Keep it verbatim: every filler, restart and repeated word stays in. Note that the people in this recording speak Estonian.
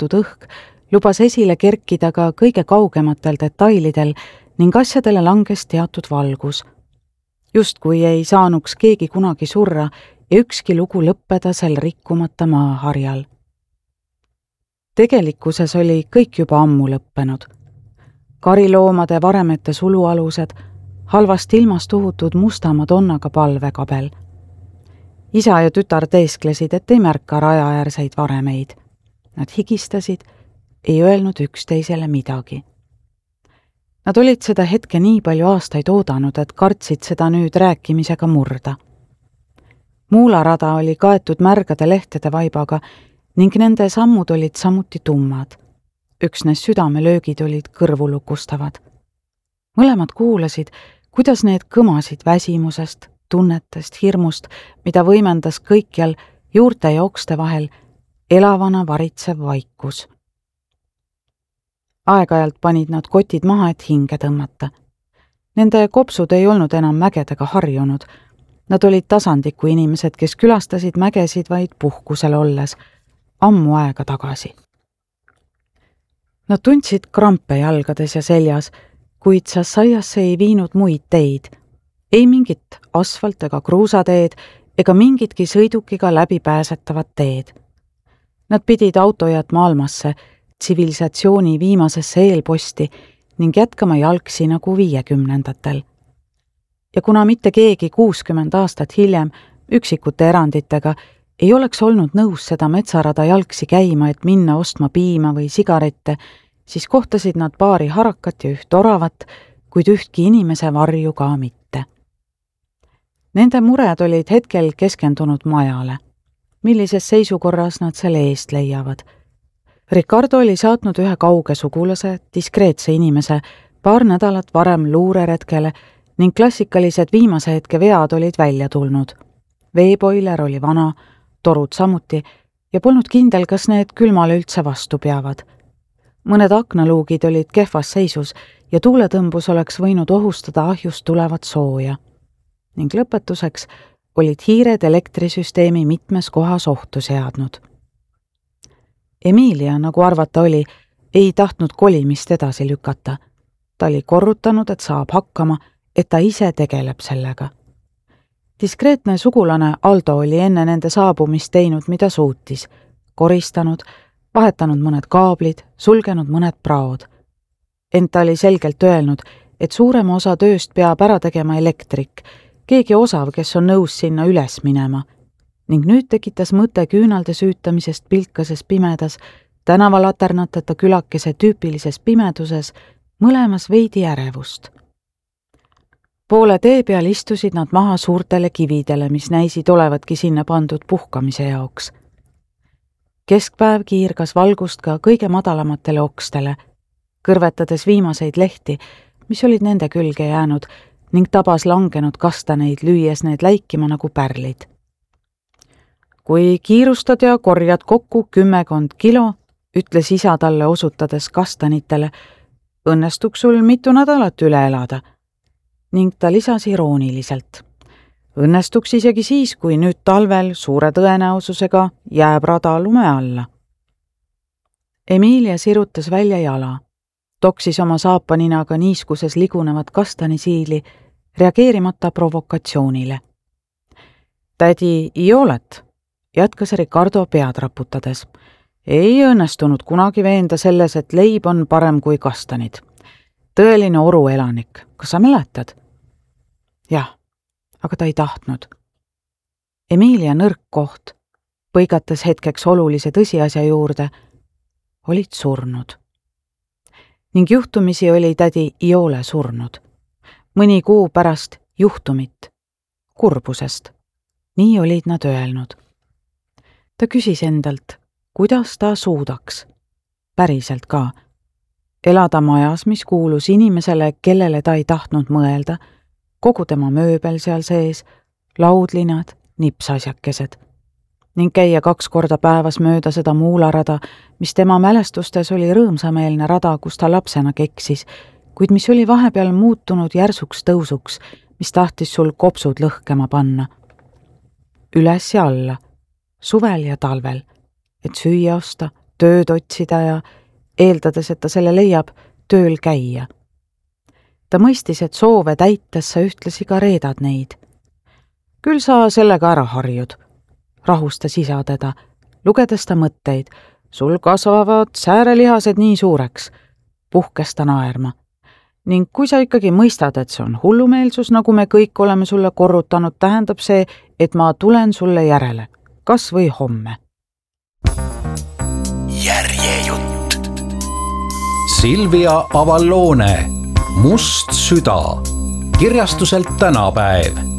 avatud õhk lubas esile kerkida ka kõige kaugematel detailidel ning asjadele langes teatud valgus. Justkui ei saanuks keegi kunagi surra ja ükski lugu lõppeda sel rikkumata maaharjal. Tegelikkuses oli kõik juba ammu lõppenud. Kariloomade varemete sulualused, halvast ilmast uhutud musta madonnaga palvekabel. Isa ja tütar teesklesid, et ei märka rajaäärseid varemeid. Nad higistasid, ei öelnud üksteisele midagi. Nad olid seda hetke nii palju aastaid oodanud, et kartsid seda nüüd rääkimisega murda. Muularada oli kaetud märgade lehtede vaibaga ning nende sammud olid samuti tummad. Üksnes südamelöögid olid kõrvulukustavad. Mõlemad kuulasid, kuidas need kõmasid väsimusest, tunnetest, hirmust, mida võimendas kõikjal juurte ja okste vahel elavana varitsev vaikus. Aeg-ajalt panid nad kotid maha, et hinge tõmmata. Nende kopsud ei olnud enam mägedega harjunud. Nad olid tasandiku inimesed, kes külastasid mägesid vaid puhkusel olles, ammu aega tagasi. Nad tundsid krampe jalgades ja seljas, kuid Sassaiasse ei viinud muid teid. Ei mingit asfalt ega kruusateed ega mingitki sõidukiga läbipääsetavat teed. Nad pidid auto jätma Almasse, tsivilisatsiooni viimasesse eelposti ning jätkama jalgsi nagu viiekümnendatel. Ja kuna mitte keegi kuuskümmend aastat hiljem, üksikute eranditega, ei oleks olnud nõus seda metsarada jalgsi käima, et minna ostma piima või sigarette, siis kohtasid nad paari harakat ja üht oravat, kuid ühtki inimese varju ka mitte. Nende mured olid hetkel keskendunud majale. Millises seisukorras nad selle eest leiavad? Ricardo oli saatnud ühe kauge sugulase, diskreetse inimese, paar nädalat varem luureretkele ning klassikalised viimase hetke vead olid välja tulnud. Veeboiler oli vana, torud samuti ja polnud kindel, kas need külmale üldse vastu peavad. Mõned aknaluugid olid kehvas seisus ja tuuletõmbus oleks võinud ohustada ahjust tulevat sooja. Ning lõpetuseks olid hiired elektrisüsteemi mitmes kohas ohtu seadnud. Emilia, nagu arvata oli, ei tahtnud kolimist edasi lükata. Ta oli korrutanud, et saab hakkama, et ta ise tegeleb sellega. Diskreetne sugulane Aldo oli enne nende saabumist teinud, mida suutis, koristanud, vahetanud mõned kaablid, sulgenud mõned praod. Ent ta oli selgelt öelnud, et suurema osa tööst peab ära tegema elektrik, keegi osav, kes on nõus sinna üles minema. Ning nüüd tekitas mõte küünalde süütamisest pilkases pimedas, tänavalaternateta külakese tüüpilises pimeduses, mõlemas veidi ärevust. Poole tee peal istusid nad maha suurtele kividele, mis näisid olevatki sinna pandud puhkamise jaoks. Keskpäev kiirgas valgust ka kõige madalamatele okstele, kõrvetades viimaseid lehti, mis olid nende külge jäänud, ning tabas langenud kastaneid, lüües need läikima nagu pärlid. Kui kiirustad ja korjad kokku kümmekond kilo, ütles isa talle osutades kastanitele, õnnestuks sul mitu nädalat üle elada. Ning ta lisas irooniliselt. Õnnestuks isegi siis, kui nüüd talvel suure tõenäosusega jääb rada lume alla. Emilia sirutas välja jala, toksis oma saapaninaga niiskuses ligunevat kastanisiili, reageerimata provokatsioonile. Tädi Iolet, jätkas Ricardo pead raputades. Ei õnnestunud kunagi veenda selles, et leib on parem kui kastanid. Tõeline oruelanik, kas sa mäletad? Jah, aga ta ei tahtnud. Emilia nõrk koht, põigates hetkeks olulise tõsiasja juurde, olid surnud. Ning juhtumisi oli tädi Iole surnud. Mõni kuu pärast juhtumit, kurbusest. Nii olid nad öelnud. Ta küsis endalt, kuidas ta suudaks, päriselt ka, elada majas, mis kuulus inimesele, kellele ta ei tahtnud mõelda, kogu tema mööbel seal sees, laudlinad, nipsasjakesed, ning käia kaks korda päevas mööda seda muularada, mis tema mälestustes oli rõõmsameelne rada, kus ta lapsena keksis, kuid mis oli vahepeal muutunud järsuks tõusuks, mis tahtis sul kopsud lõhkema panna. Üles ja alla, suvel ja talvel, et süüa osta, tööd otsida ja eeldades, et ta selle leiab, tööl käia. Ta mõistis, et soove täites sa ühtlasi ka reedad neid. Küll sa sellega ära harjud, rahustas isa teda, lugedes ta mõtteid. Sul kasvavad säärelihased nii suureks, puhkes ta naerma. Ning kui sa ikkagi mõistad, et see on hullumeelsus, nagu me kõik oleme sulle korrutanud, tähendab see, et ma tulen sulle järele, kas või homme. Järjejutt. Silvia Avallone, Must süda, kirjastuselt Tänapäev.